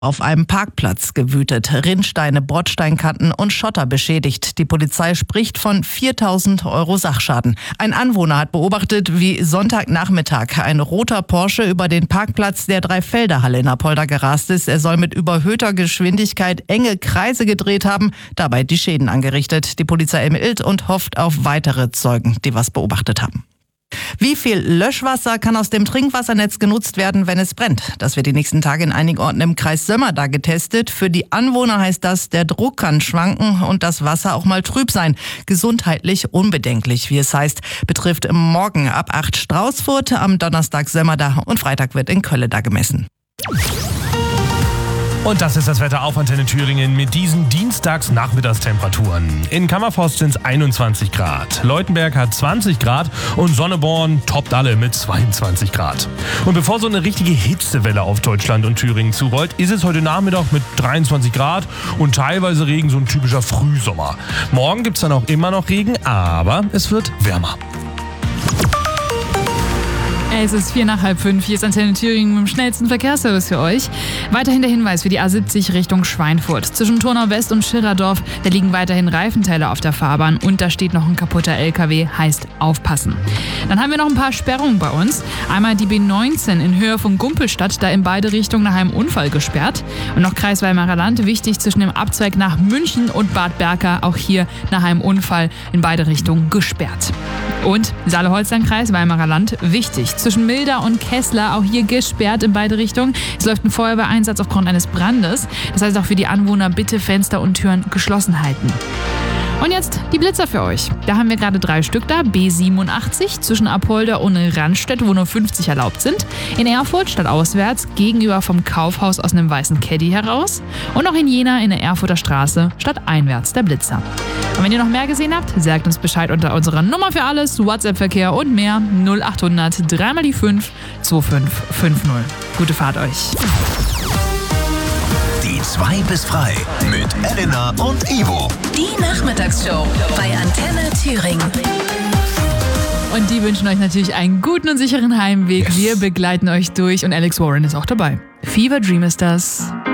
Auf einem Parkplatz gewütet, Rinnsteine, Bordsteinkanten und Schotter beschädigt. Die Polizei spricht von 4.000 € Sachschaden. Ein Anwohner hat beobachtet, wie Sonntagnachmittag ein roter Porsche über den Parkplatz der Dreifelderhalle in Apolda gerast ist. Er soll mit überhöhter Geschwindigkeit enge Kreise gedreht haben, dabei die Schäden angerichtet. Die Polizei ermittelt und hofft auf weitere Zeugen, die was beobachtet haben. Wie viel Löschwasser kann aus dem Trinkwassernetz genutzt werden, wenn es brennt? Das wird die nächsten Tage in einigen Orten im Kreis Sömmerda getestet. Für die Anwohner heißt das, der Druck kann schwanken und das Wasser auch mal trüb sein. Gesundheitlich unbedenklich, wie es heißt. Betrifft morgen ab 8 Straußfurt, am Donnerstag Sömmerda und Freitag wird in Kölleda gemessen. Und das ist das Wetter auf Antenne Thüringen mit diesen Dienstags-Nachmittagstemperaturen. In Kammerforst sind es 21 Grad, Leutenberg hat 20 Grad und Sonneborn toppt alle mit 22 Grad. Und bevor so eine richtige Hitzewelle auf Deutschland und Thüringen zurollt, ist es heute Nachmittag mit 23 Grad und teilweise Regen, so ein typischer Frühsommer. Morgen gibt es dann auch immer noch Regen, aber es wird wärmer. Es ist 4:05. Hier ist Antenne Thüringen mit dem schnellsten Verkehrsservice für euch. Weiterhin der Hinweis für die A70 Richtung Schweinfurt. Zwischen Turnau West und Schirradorf, da liegen weiterhin Reifenteile auf der Fahrbahn und da steht noch ein kaputter LKW, heißt aufpassen. Dann haben wir noch ein paar Sperrungen bei uns. Einmal die B19 in Höhe von Gumpelstadt, da in beide Richtungen nach einem Unfall gesperrt. Und noch Kreis Weimarer Land, wichtig zwischen dem Abzweig nach München und Bad Berka, auch hier nach einem Unfall in beide Richtungen gesperrt. Und Saale-Holstein-Kreis, Weimarer Land, wichtig. Zwischen Milda und Kessler, auch hier gesperrt in beide Richtungen. Es läuft ein Feuerwehreinsatz aufgrund eines Brandes. Das heißt auch für die Anwohner, bitte Fenster und Türen geschlossen halten. Und jetzt die Blitzer für euch. Da haben wir gerade 3 Stück da. B87 zwischen Apolda und Randstedt, wo nur 50 erlaubt sind. In Erfurt stadtauswärts gegenüber vom Kaufhaus aus einem weißen Caddy heraus. Und auch in Jena in der Erfurter Straße stadteinwärts der Blitzer. Und wenn ihr noch mehr gesehen habt, sagt uns Bescheid unter unserer Nummer für alles, WhatsApp-Verkehr und mehr 0800 3x5 2550. Gute Fahrt euch. Die 2 bis frei mit Elena und Ivo. Die Nachmittagsshow bei Antenne Thüringen. Und die wünschen euch natürlich einen guten und sicheren Heimweg. Yes. Wir begleiten euch durch und Alex Warren ist auch dabei. Fever Dream ist das.